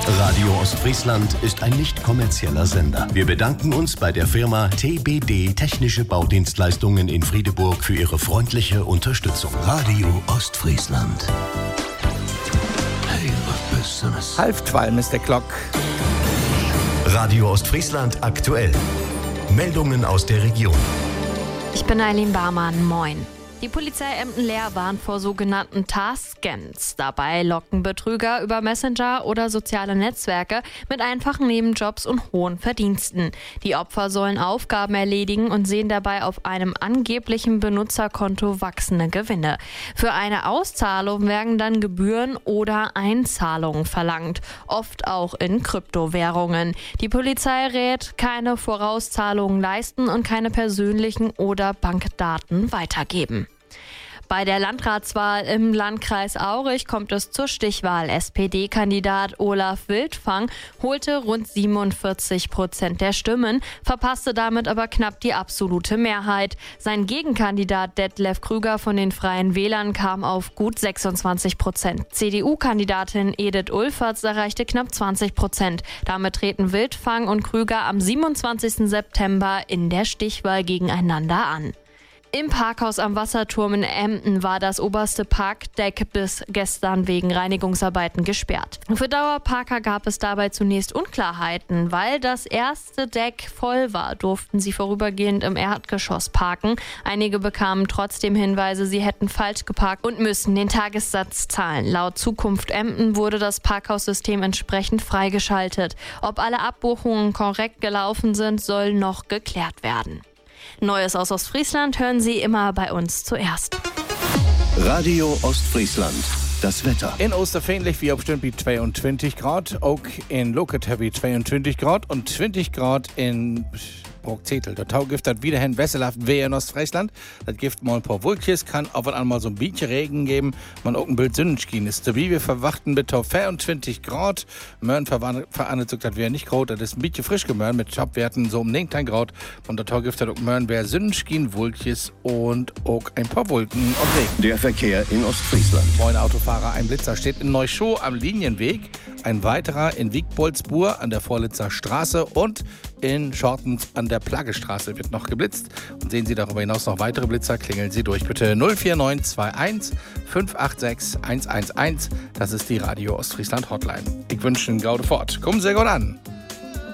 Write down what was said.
Radio Ostfriesland ist ein nicht kommerzieller Sender. Wir bedanken uns bei der Firma TBD Technische Baudienstleistungen in Friedeburg für ihre freundliche Unterstützung. Radio Ostfriesland. Hey, was bist du das? 11:30 ist der Glock. Radio Ostfriesland aktuell. Meldungen aus der Region. Ich bin Eileen Barmann, moin. Die Polizei Emden-Leer warnt vor sogenannten Task-Scans. Dabei locken Betrüger über Messenger oder soziale Netzwerke mit einfachen Nebenjobs und hohen Verdiensten. Die Opfer sollen Aufgaben erledigen und sehen dabei auf einem angeblichen Benutzerkonto wachsende Gewinne. Für eine Auszahlung werden dann Gebühren oder Einzahlungen verlangt, oft auch in Kryptowährungen. Die Polizei rät, keine Vorauszahlungen leisten und keine persönlichen oder Bankdaten weitergeben. Bei der Landratswahl im Landkreis Aurich kommt es zur Stichwahl. SPD-Kandidat Olaf Wildfang holte rund 47% der Stimmen, verpasste damit aber knapp die absolute Mehrheit. Sein Gegenkandidat Detlef Krüger von den Freien Wählern kam auf gut 26%. CDU-Kandidatin Edith Ulferts erreichte knapp 20%. Damit treten Wildfang und Krüger am 27. September in der Stichwahl gegeneinander an. Im Parkhaus am Wasserturm in Emden war das oberste Parkdeck bis gestern wegen Reinigungsarbeiten gesperrt. Für Dauerparker gab es dabei zunächst Unklarheiten. Weil das erste Deck voll war, durften sie vorübergehend im Erdgeschoss parken. Einige bekamen trotzdem Hinweise, sie hätten falsch geparkt und müssen den Tagessatz zahlen. Laut Zukunft Emden wurde das Parkhaussystem entsprechend freigeschaltet. Ob alle Abbuchungen korrekt gelaufen sind, soll noch geklärt werden. Neues aus Ostfriesland hören Sie immer bei uns zuerst. Radio Ostfriesland. Das Wetter. In Osterfähnlich wie auf Stündby 22 Grad, auch in Loketheavy 22 Grad und 20 Grad in Bruckzettel. Der Taugift hat wiederhin wesselhaft Wehe in Ostfriesland. Das Gift mal ein paar Wulkjes, kann auf und an mal so ein bisschen Regen geben. Man auch ein Bild Sonnenschein ist dabei. Wir verwachten mit 24 Grad. Möhren verandert sich das wäre nicht grad. Das ist ein bisschen frisch gemöhren mit Schopwerten so um 19 Grad. Und der Taugift hat auch Möhren wäre Sonnenschein, Wulkjes und auch ein paar Wolken und Regen. Der Verkehr in Ostfriesland. Moin Autofahrer, ein Blitzer steht in Neuschow am Linienweg. Ein weiterer in Wiegboldsburg an der Vorlitzer Straße und in Schortens an der Plaggestraße wird noch geblitzt. Und sehen Sie darüber hinaus noch weitere Blitzer, klingeln Sie durch bitte 04921 586 111. Das ist die Radio Ostfriesland Hotline. Ich wünsche Ihnen Gaude fort. Kommen Sie gut an.